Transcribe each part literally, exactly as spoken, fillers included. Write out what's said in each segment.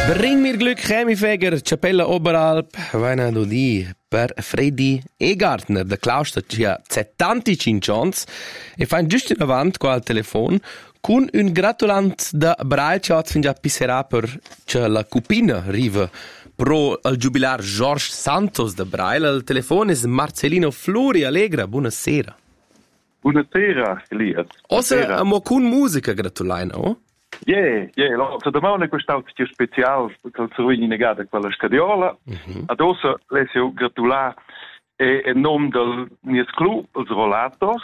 Bring mir Glück, Chemiefeger, Chapella Oberalp, Weina Dodi, per Freddy Egartner, der Klauster, c'ha settantacinque ans, e fan giusto in avant qua al telefon, con un gratulant da Braille, c'ha fin già pisserà per c'ha la cupina riva pro al jubilar George Santos da Braille. Al telefon è Marcelino Fluri Allegra, buonasera. Buonasera, Elias. Ossa, mo con musica gratulaina, oh? Yeah, yeah, la domanda è questa più speciale che il Zeruini negata quella scadiola. Mm-hmm. Adesso le si gratulare e in nome del mio club, els Rolators,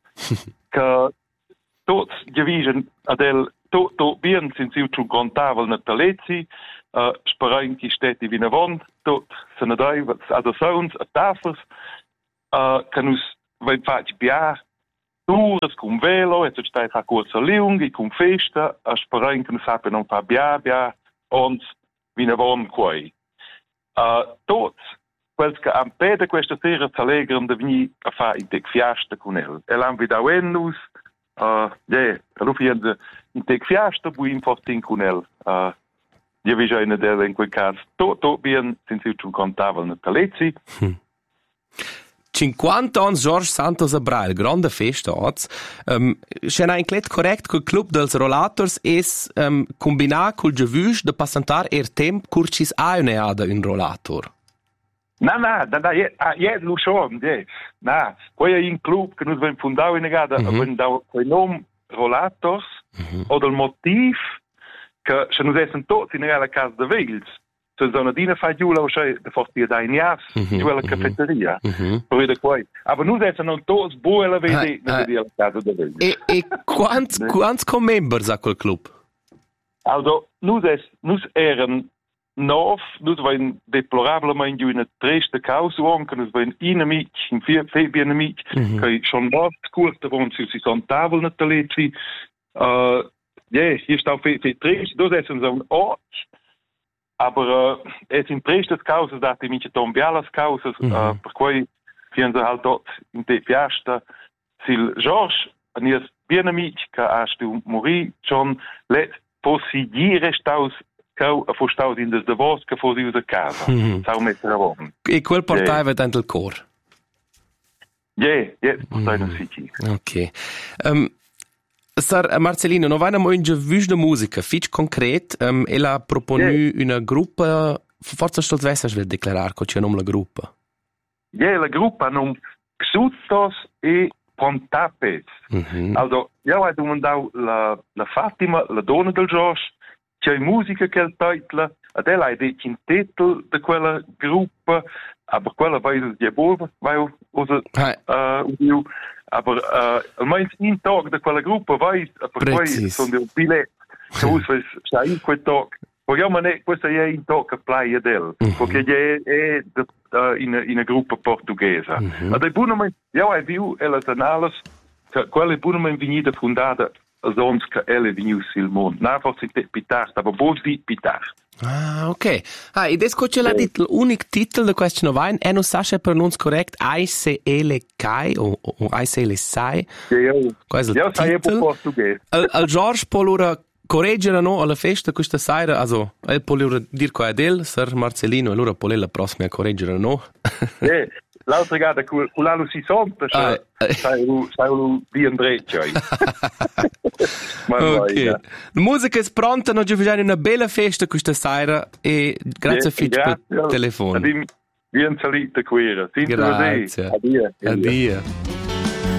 che tots division adel tutto bien senza più contabile natalezzi, uh, sperando che stati vina vond, tot se ne dai, ad sounds, a tafels, uh, che nus vai fatti biar, Tours con velo, e c'è stata a corsa lunga, con festa, a sperare che non sappiano non fa bia, bia, ons, vina von quai. Uh, tots, quels che han pede questa sera s'allegrano di venire a fare in tec fiasta con el. E l'hanno vidato en nus, uh, yeah, allo fine in tec fiasta, poi in fortin con el. Uh, io vi già in del in quel caso, tutto bien, senza un contabile natalezzi. Hm. cinquanta ans George Santos a Braille, grande festa oggi. Um, c'è un clet correct che il club dels Rolators es um, combinà col giavush de passantar er temp curcis a uneada un rollator. No, no, no, no, je, je lo schon, je. No, poi è un club che noi abbiamo fondato in negata, mm-hmm. abbiamo dato quel nome Rolators, mm-hmm. o del motivo che se noi siamo tutti in negata casa de Wales. So zona dina fa giula o sai de forti da inias mm-hmm, giula mm-hmm, cafeteria mm-hmm. Per de quai aber nu dessa non tots boela vedi na di la casa de vedi e e quants quants com members a quel club also nu des nus eren nov nus vain deplorablement in una triste causa on che nus vain inamic in vier febi inamic mm-hmm. Che schon was kurte von si si son tavol na telezi uh ja hier sta fe fe triste du dessen so ort. Aber uh, es in prestes causas dati minche tombialas causas mm-hmm. uh, per cui fienza halt dort in te fiasta sil George anies bien amic che hast du mori schon let possidire staus cau a fostaus in des de vos che fosi usa casa mm-hmm. Sau mettere a von e quel portava yeah. Dentro il cor yeah yeah portava mm-hmm. Sicchi ok um, Sar Marcelino, no vaina mo in giavush de musica, fitch concret, um, ella ha proponu yeah. Una gruppa, forza stolz vessas vil declarar co c'è nom la gruppa. Yeah, la gruppa nom Xutos e Pontapes. Mm-hmm. Also, io ho domandato la, la Fatima, la donna del George, c'è musica che il titolo, ed ella ha detto in titolo di quella gruppa, aber quella vai di buona, vai usa, uh, aber uh, almeno in tag da quella gruppa vai per poi sono dei bilet che usa sai in quel tag vogliamo ne questo è in tag a playa del perché è è uh, in in una gruppa portoghese ma dei buoni io ho visto e las anales che quelle buoni venite fondata sonst che elle veniu sil mond na forse pitart aber bos di pitart. Ah, ok. Ah, ed esco c'è la dit l'unic titel de question of ein, e non sasce pronunz correct, I C L K o, o I C L Sai. Qual è il titel? Portoghese. Al, al George Polura correggere no alla festa questa sera, also, el Polura dir qua del, Sir Marcelino, e allora Polella prossima correggere no. Yeah. L'altra gada con la si sonta, sai sai di Andreccia. Ok. La musica è pronta, noi ci facciamo una bella festa questa sera e grazie a Fitch per il telefono. Bien salita quera. Grazie. Addio. Addio.